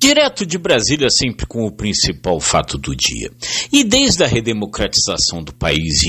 Direto de Brasília, sempre com o principal fato do dia. E desde a redemocratização do país em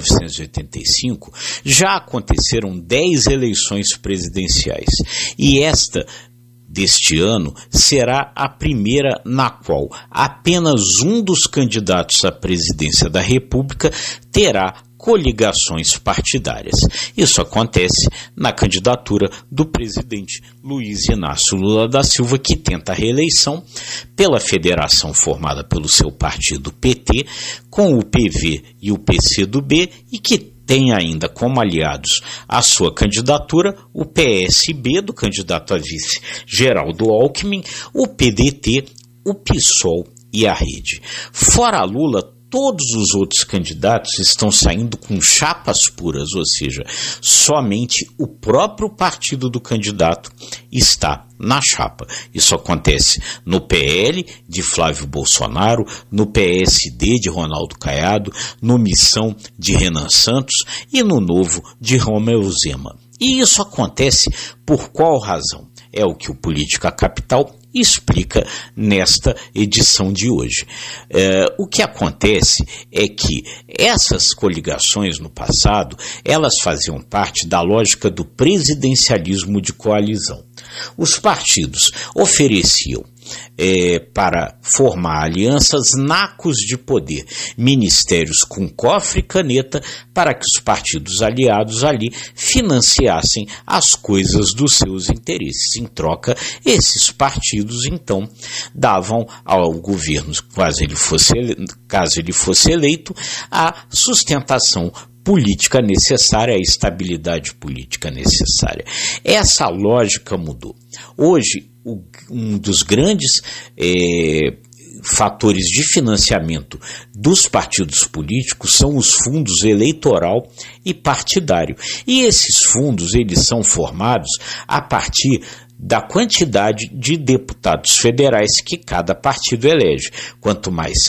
1985, já aconteceram 10 eleições presidenciais. E esta deste ano será a primeira na qual apenas um dos candidatos à presidência da República terá coligações partidárias. Isso acontece na candidatura do presidente Luiz Inácio Lula da Silva, que tenta a reeleição pela federação formada pelo seu partido PT, com o PV e o PCdoB, e que tem ainda como aliados a sua candidatura o PSB, do candidato a vice Geraldo Alckmin, o PDT, o PSOL e a Rede. Fora Lula, todos os outros candidatos estão saindo com chapas puras, ou seja, somente o próprio partido do candidato está na chapa. Isso acontece no PL de Flávio Bolsonaro, no PSD de Ronaldo Caiado, no Missão de Renan Santos e no Novo de Romeu Zema. E isso acontece por qual razão? É o que o Política Capital explica nesta edição de hoje. O que acontece é que essas coligações no passado, elas faziam parte da lógica do presidencialismo de coalizão. Os partidos ofereciam para formar alianças nacos de poder, ministérios com cofre e caneta, para que os partidos aliados ali financiassem as coisas dos seus interesses. Em troca, esses partidos então davam ao governo, caso ele fosse eleito, a sustentação política necessária, a estabilidade política necessária. Essa lógica mudou. Hoje, um dos grandes fatores de financiamento dos partidos políticos são os fundos eleitoral e partidário. E esses fundos, eles são formados a partir da quantidade de deputados federais que cada partido elege. Quanto mais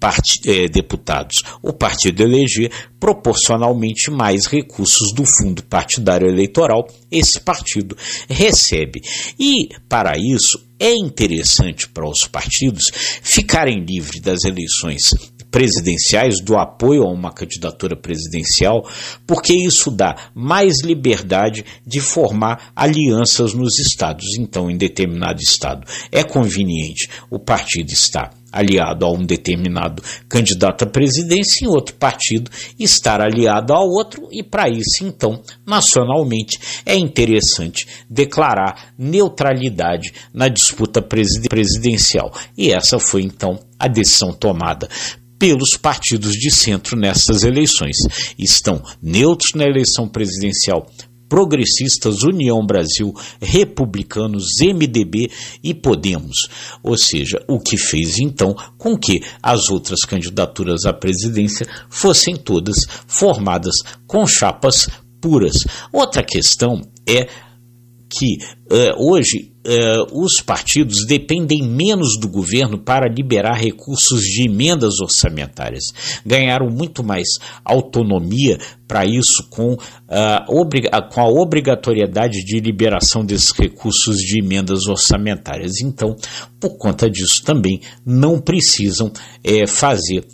deputados o partido eleger, proporcionalmente mais recursos do fundo partidário eleitoral esse partido recebe. E, para isso, é interessante para os partidos ficarem livres das eleições presidenciais, do apoio a uma candidatura presidencial, porque isso dá mais liberdade de formar alianças nos estados. Então, em determinado estado é conveniente o partido estar aliado a um determinado candidato à presidência, em outro partido estar aliado ao outro, e para isso, então, nacionalmente, é interessante declarar neutralidade na disputa presidencial. E essa foi, então, a decisão tomada pelos partidos de centro nessas eleições. Estão neutros na eleição presidencial progressistas, União Brasil, Republicanos, MDB e Podemos. Ou seja, o que fez então com que as outras candidaturas à presidência fossem todas formadas com chapas puras. Outra questão é que hoje os partidos dependem menos do governo para liberar recursos de emendas orçamentárias. Ganharam muito mais autonomia para isso com a obrigatoriedade de liberação desses recursos de emendas orçamentárias. Então, por conta disso também não precisam fazer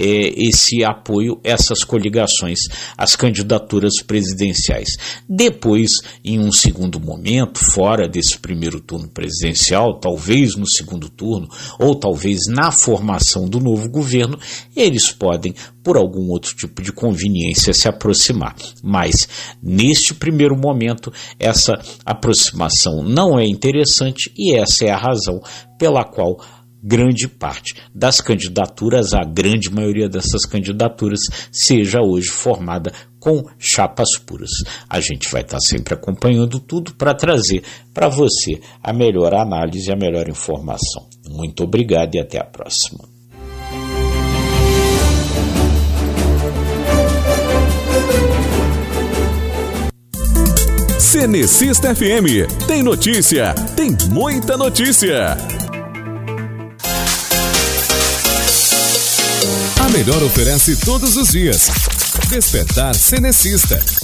esse apoio, essas coligações às candidaturas presidenciais. Depois, em um segundo momento, fora desse primeiro turno presidencial, talvez no segundo turno, ou talvez na formação do novo governo, eles podem, por algum outro tipo de conveniência, se aproximar. Mas, neste primeiro momento, essa aproximação não é interessante, e essa é a razão pela qual grande parte das candidaturas, a grande maioria dessas candidaturas, seja hoje formada com chapas puras. A gente vai estar sempre acompanhando tudo para trazer para você a melhor análise e a melhor informação. Muito obrigado e até a próxima. Cenecista FM, tem notícia, tem muita notícia. A melhor oferece todos os dias. Despertar Cenecista.